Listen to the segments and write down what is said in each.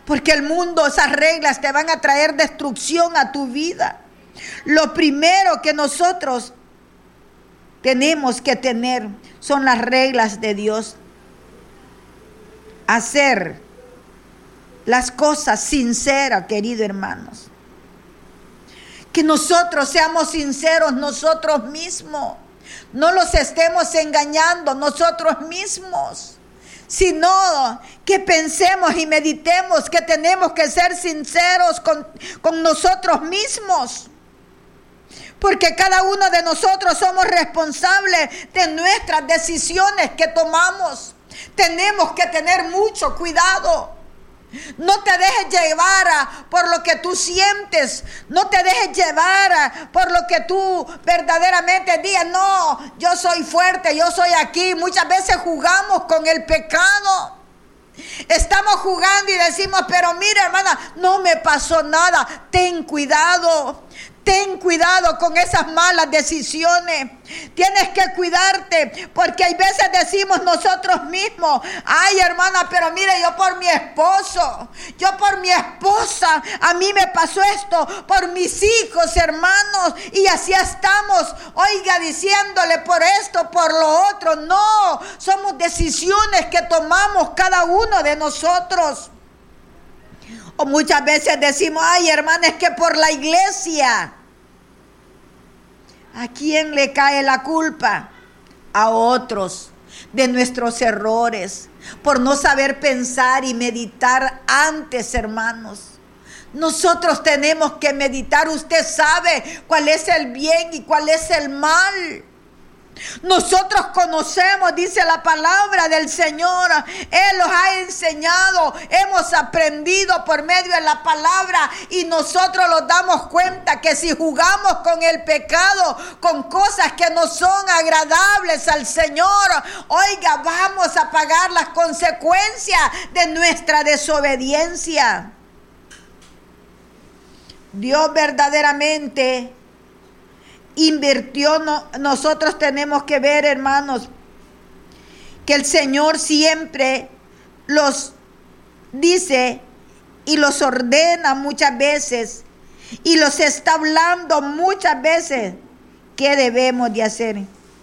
Porque el mundo, esas reglas te van a traer destrucción a tu vida. Lo primero que nosotros tenemos que tener son las reglas de Dios. Hacer las cosas sinceras, queridos hermanos. Que nosotros seamos sinceros nosotros mismos. No los estemos engañando nosotros mismos, sino que pensemos y meditemos que tenemos que ser sinceros con nosotros mismos. Porque cada uno de nosotros somos responsables de nuestras decisiones que tomamos. Tenemos que tener mucho cuidado. No te dejes llevar por lo que tú sientes. No te dejes llevar por lo que tú verdaderamente digas. No, yo soy fuerte, yo soy aquí. Muchas veces jugamos con el pecado. Estamos jugando y decimos, pero mira, hermana, no me pasó nada. Ten cuidado. Ten cuidado con esas malas decisiones. Tienes que cuidarte, porque hay veces decimos nosotros mismos, ay, hermana, pero mire, yo por mi esposo, yo por mi esposa, a mí me pasó esto, por mis hijos, hermanos, y así estamos, oiga, diciéndole por esto, por lo otro. No, somos decisiones que tomamos cada uno de nosotros. O muchas veces decimos, ay, hermana, es que por la iglesia. ¿A quién le cae la culpa? A otros de nuestros errores, por no saber pensar y meditar antes, hermanos. Nosotros tenemos que meditar. Usted sabe cuál es el bien y cuál es el mal. Nosotros conocemos, dice la palabra del Señor. Él los ha enseñado, hemos aprendido por medio de la palabra, y nosotros nos damos cuenta que si jugamos con el pecado, con cosas que no son agradables al Señor, oiga, vamos a pagar las consecuencias de nuestra desobediencia. Dios verdaderamente invirtió. Nosotros tenemos que ver, hermanos, que el Señor siempre los dice y los ordena muchas veces, y los está hablando muchas veces qué debemos de hacer.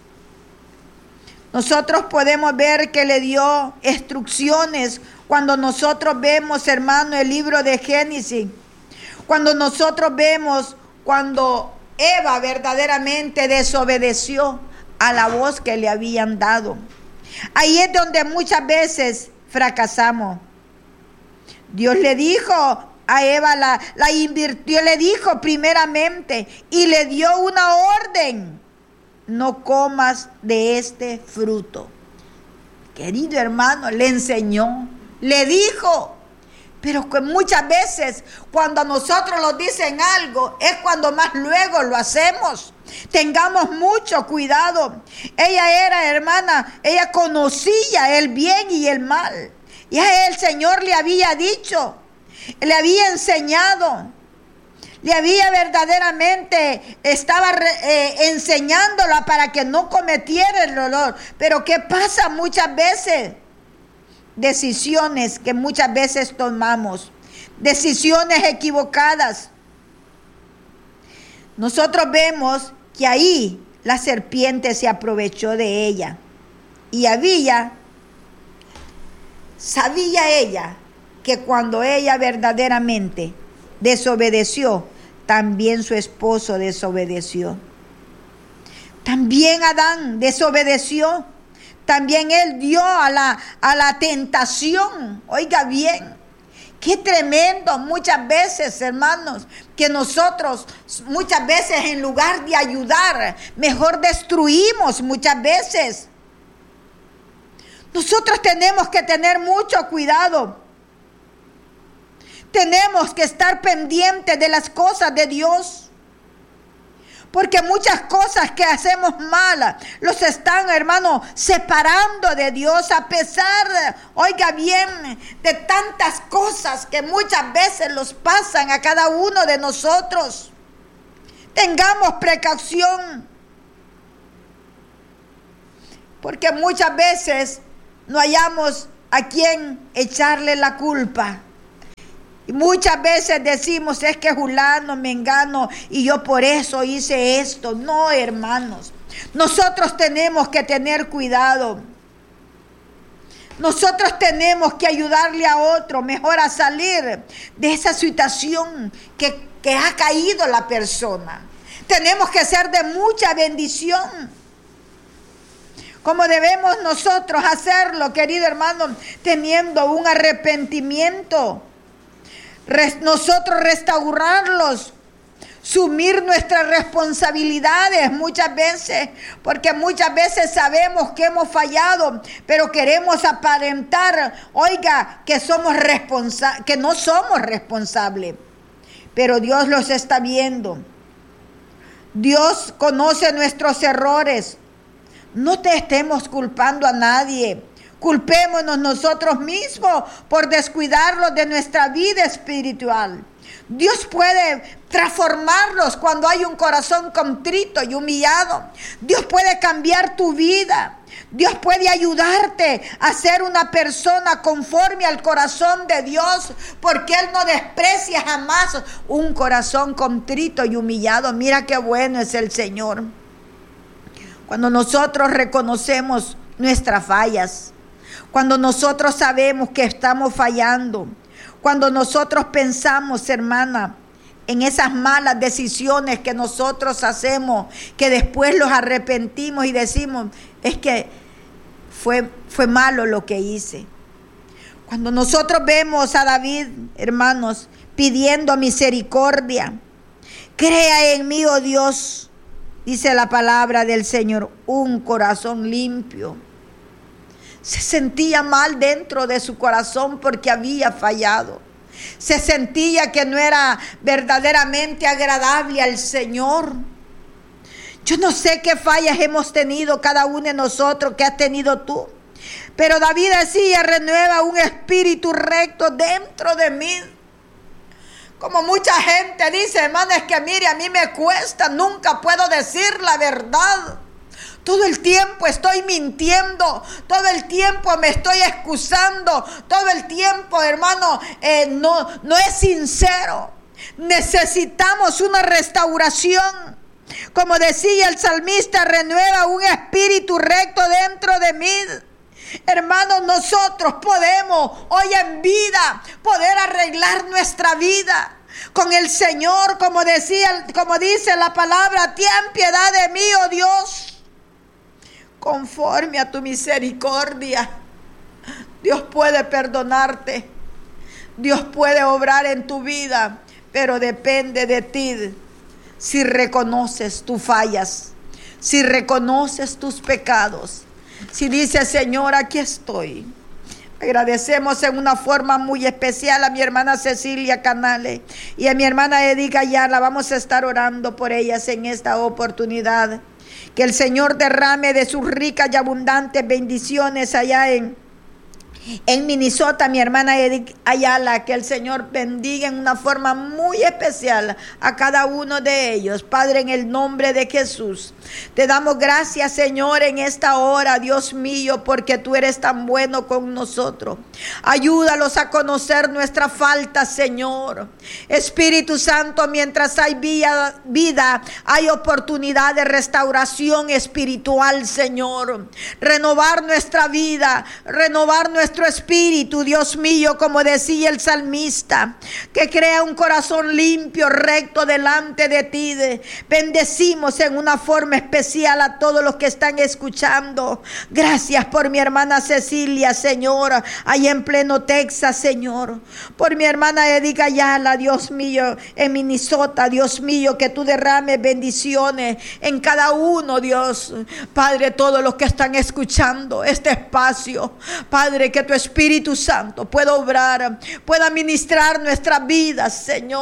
Nosotros podemos ver que le dio instrucciones cuando nosotros vemos, hermano, el libro de Génesis. Cuando nosotros vemos cuando Eva verdaderamente desobedeció a la voz que le habían dado. Ahí es donde muchas veces fracasamos. Dios le dijo a Eva, la invirtió, le dijo primeramente y le dio una orden: no comas de este fruto. Querido hermano, le enseñó, le dijo. Pero que muchas veces cuando a nosotros nos dicen algo es cuando más luego lo hacemos. Tengamos mucho cuidado. Ella era, hermana, ella conocía el bien y el mal. Y el Señor le había dicho, le había enseñado, le había verdaderamente, estaba enseñándola para que no cometiera el dolor. Pero ¿qué pasa muchas veces? Decisiones que muchas veces tomamos, decisiones equivocadas. Nosotros vemos que ahí la serpiente se aprovechó de ella. Y sabía ella que cuando ella verdaderamente desobedeció, también su esposo desobedeció. También Adán desobedeció. También él dio a la tentación. Oiga bien, qué tremendo muchas veces, hermanos, que nosotros muchas veces en lugar de ayudar, mejor destruimos muchas veces. Nosotros tenemos que tener mucho cuidado. Tenemos que estar pendientes de las cosas de Dios. Porque muchas cosas que hacemos mal los están, hermano, separando de Dios, a pesar, oiga bien, de tantas cosas que muchas veces los pasan a cada uno de nosotros. Tengamos precaución, porque muchas veces no hallamos a quién echarle la culpa. Y muchas veces decimos, es que fulano, mengano, y yo por eso hice esto. No, hermanos. Nosotros tenemos que tener cuidado. Nosotros tenemos que ayudarle a otro mejor a salir de esa situación que ha caído la persona. Tenemos que ser de mucha bendición. Como debemos nosotros hacerlo, querido hermano, teniendo un arrepentimiento. Nosotros restaurarlos, sumir nuestras responsabilidades muchas veces, porque muchas veces sabemos que hemos fallado, pero queremos aparentar, oiga, que no somos responsables. Pero Dios los está viendo. Dios conoce nuestros errores. No te estemos culpando a nadie. Culpémonos nosotros mismos por descuidarlos de nuestra vida espiritual. Dios puede transformarlos cuando hay un corazón contrito y humillado. Dios puede cambiar tu vida. Dios puede ayudarte a ser una persona conforme al corazón de Dios, porque Él no desprecia jamás un corazón contrito y humillado. Mira qué bueno es el Señor. Cuando nosotros reconocemos nuestras fallas, cuando nosotros sabemos que estamos fallando, cuando nosotros pensamos, hermana, en esas malas decisiones que nosotros hacemos, que después los arrepentimos y decimos, es que fue malo lo que hice. Cuando nosotros vemos a David, hermanos, pidiendo misericordia, crea en mí, oh Dios, dice la palabra del Señor, un corazón limpio. Se sentía mal dentro de su corazón porque había fallado. Se sentía que no era verdaderamente agradable al Señor. Yo no sé qué fallas hemos tenido cada uno de nosotros, que has tenido tú. Pero David decía, renueva un espíritu recto dentro de mí. Como mucha gente dice, hermano, es que mire, a mí me cuesta, nunca puedo decir la verdad. Todo el tiempo estoy mintiendo, todo el tiempo me estoy excusando, todo el tiempo, hermano, no es sincero. Necesitamos una restauración. Como decía el salmista, renueva un espíritu recto dentro de mí. Hermanos, nosotros podemos hoy en vida poder arreglar nuestra vida con el Señor, como dice la palabra, ten piedad de mí, oh Dios. Conforme a tu misericordia, Dios puede perdonarte, Dios puede obrar en tu vida, pero depende de ti. Si reconoces tus fallas, si reconoces tus pecados, si dices, Señor, aquí estoy. Agradecemos en una forma muy especial a mi hermana Cecilia Canales y a mi hermana Edith Ayala. Vamos a estar orando por ellas en esta oportunidad. Que el Señor derrame de sus ricas y abundantes bendiciones allá en Minnesota, mi hermana Edith Ayala. Que el Señor bendiga en una forma muy especial a cada uno de ellos. Padre, en el nombre de Jesús, te damos gracias, Señor, en esta hora, Dios mío, porque tú eres tan bueno con nosotros. Ayúdalos a conocer nuestra falta, Señor. Espíritu Santo, mientras hay vida, hay oportunidad de restauración espiritual, Señor. Renovar nuestra vida, renovar nuestro espíritu, Dios mío, como decía el salmista, que crea un corazón limpio, recto delante de ti. Bendecimos en una forma especial a todos los que están escuchando. Gracias por mi hermana Cecilia, Señor, allá en pleno Texas, Señor. Por mi hermana Edith Ayala, Dios mío, en Minnesota, Dios mío, que tú derrames bendiciones en cada uno, Dios. Padre, todos los que están escuchando este espacio, Padre, que tu Espíritu Santo pueda obrar, pueda ministrar nuestras vidas, Señor.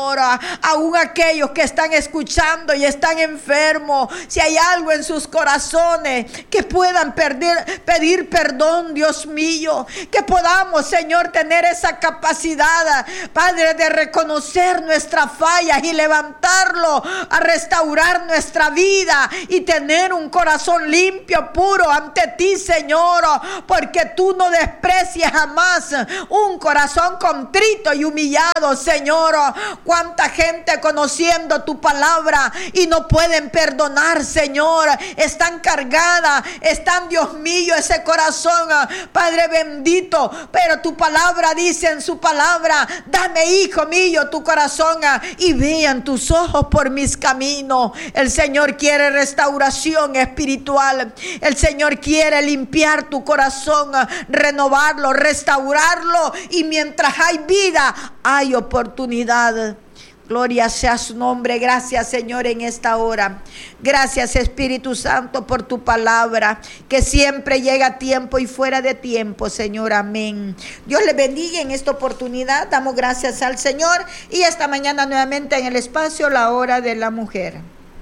Señor, aún aquellos que están escuchando y están enfermos, si hay algo en sus corazones, que puedan pedir perdón, Dios mío, que podamos, Señor, tener esa capacidad, Padre, de reconocer nuestras fallas y levantarlo, a restaurar nuestra vida y tener un corazón limpio, puro ante ti, Señor, porque tú no desprecias jamás un corazón contrito y humillado, Señor. Cuánta gente conociendo tu palabra y no pueden perdonar, Señor, están cargadas, están, Dios mío, ese corazón, Padre bendito, pero tu palabra dice en su palabra: dame, hijo mío, tu corazón y vean tus ojos por mis caminos. El Señor quiere restauración espiritual. El Señor quiere limpiar tu corazón, renovarlo, restaurarlo, y mientras hay vida, hay oportunidad. Gloria sea su nombre. Gracias, Señor, en esta hora. Gracias, Espíritu Santo, por tu palabra, que siempre llega a tiempo y fuera de tiempo, Señor. Amén. Dios le bendiga en esta oportunidad. Damos gracias al Señor. Y esta mañana nuevamente en el espacio La Hora de la Mujer.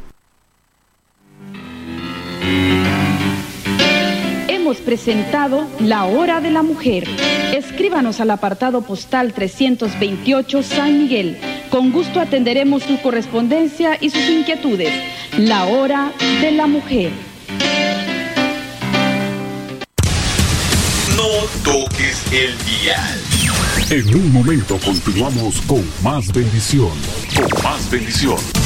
Hemos presentado La Hora de la Mujer. Escríbanos al apartado postal 328 San Miguel. Con gusto atenderemos su correspondencia y sus inquietudes. La Hora de la Mujer. No toques el dial. En un momento continuamos con más bendición. Con más bendición.